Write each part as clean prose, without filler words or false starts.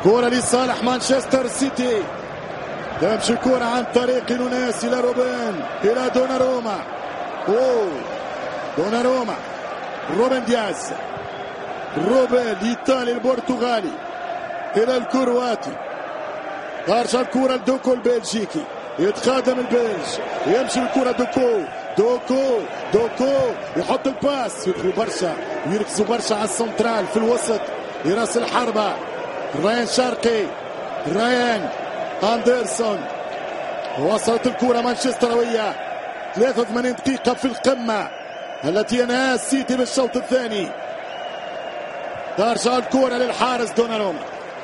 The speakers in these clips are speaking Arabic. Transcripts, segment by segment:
كرة لصالح مانشستر سيتي. تمشي الكرة عن طريق نونيس إلى روبن، إلى دوناروما. دوناروما، روبن دياز، روبن الإيطالي البرتغالي إلى الكرواتي. ترجع الكرة لدوكو البلجيكي، يتقدم البلج، يمشي الكرة دوكو يحط الباس، يدخلوا برشا ويركزوا برشا على السنترال في الوسط لراس الحربة. ريان شرقي، ريان أندرسون. وصلت الكرة مانشستروية، 83 دقيقة في القمة التي ينهاها السيتي بالشوط الثاني. ترجع الكرة للحارس دوناروما،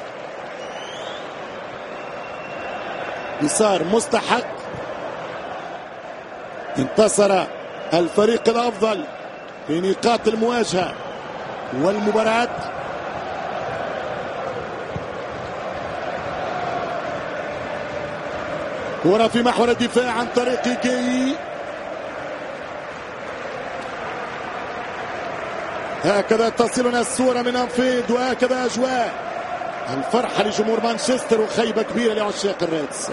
يسار مستحق. انتصر الفريق الأفضل في نقاط المواجهة والمباراة. كرة في محور الدفاع عن طريق جاي. هكذا تصلنا الصورة من أنفيلد، وهكذا أجواء الفرحة لجمهور مانشستر وخيبة كبيرة لعشاق الريدز.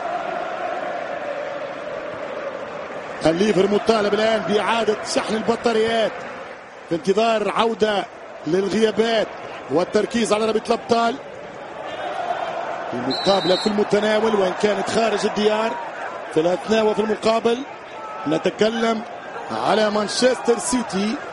الليفر مطالب الآن بإعادة شحن البطاريات في انتظار عودة للغيابات والتركيز على رابطة الأبطال. المقابلة في المتناول وإن كانت خارج الديار، في الأثناء وفي المقابل نتكلم على مانشستر سيتي